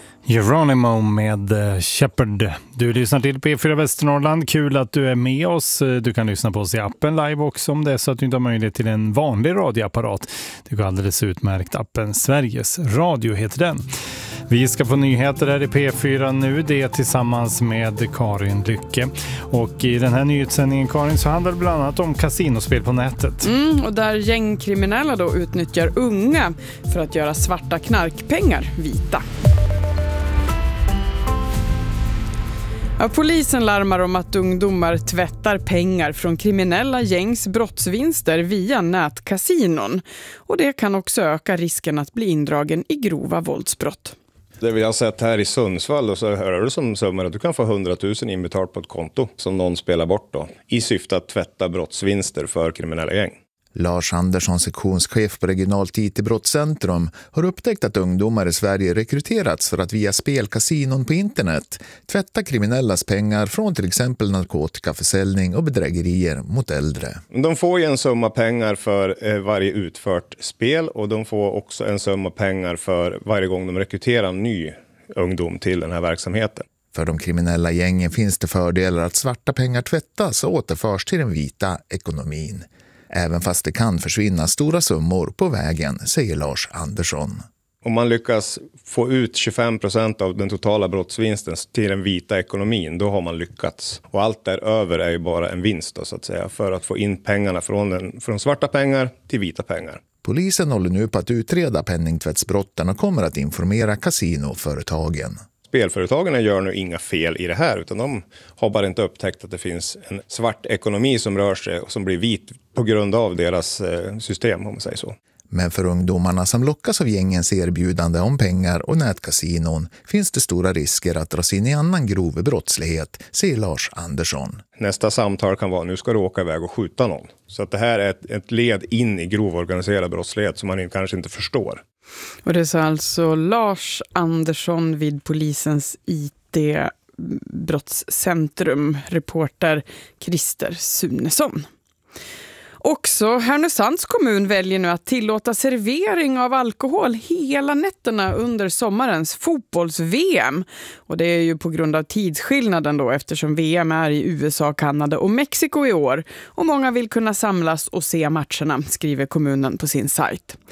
Geronimo med Shepherd. Du lyssnar till P4 Västernorrland. Kul att du är med oss. Du kan lyssna på oss i appen live också om det är så att du inte har möjlighet till en vanlig radioapparat. Det går alldeles utmärkt. Appen Sveriges Radio heter den. Vi ska få nyheter här i P4 nu, det tillsammans med Karin Lycke. Och i den här nyhetssändningen, Karin, så handlar det bland annat om kasinospel på nätet. Och där gängkriminella då utnyttjar unga för att göra svarta knarkpengar vita. Ja, polisen larmar om att ungdomar tvättar pengar från kriminella gängs brottsvinster via nätkasinon. Och det kan också öka risken att bli indragen i grova våldsbrott. Det vi har sett här i Sundsvall, och så hör du som summar att du kan få 100 000 inbetalt på ett konto som någon spelar bort då, i syfte att tvätta brottsvinster för kriminella gäng. Lars Andersson, sektionschef på Regionalt IT-brottscentrum, har upptäckt att ungdomar i Sverige rekryterats för att via spelkasinon på internet tvätta kriminellas pengar från till exempel narkotikaförsäljning och bedrägerier mot äldre. De får ju en summa pengar för varje utfört spel, och de får också en summa pengar för varje gång de rekryterar ny ungdom till den här verksamheten. För de kriminella gängen finns det fördelar att svarta pengar tvättas och återförs till den vita ekonomin. Även fast det kan försvinna stora summor på vägen, säger Lars Andersson. Om man lyckas få ut 25% av den totala brottsvinsten till den vita ekonomin, då har man lyckats. Och allt däröver är ju bara en vinst då, så att säga, för att få in pengarna från svarta pengar till vita pengar. Polisen håller nu på att utreda penningtvättsbrotten och kommer att informera kasinoföretagen. Spelföretagen gör nu inga fel i det här, utan de har bara inte upptäckt att det finns en svart ekonomi som rör sig och som blir vit på grund av deras system, om man säger så. Men för ungdomarna som lockas av gängens erbjudande om pengar och nätkasinon finns det stora risker att dras in i annan grov brottslighet, säger Lars Andersson. Nästa samtal kan vara: nu ska du åka iväg och skjuta någon. Så att det här är ett led in i grov organiserad brottslighet som man kanske inte förstår. Och det sa alltså Lars Andersson vid polisens IT-brottscentrum, reporter Christer Sunesson. Också Härnösands kommun väljer nu att tillåta servering av alkohol hela nätterna under sommarens fotbolls-VM. Och det är ju på grund av tidsskillnaden då, eftersom VM är i USA, Kanada och Mexiko i år. Och många vill kunna samlas och se matcherna, skriver kommunen på sin sajt.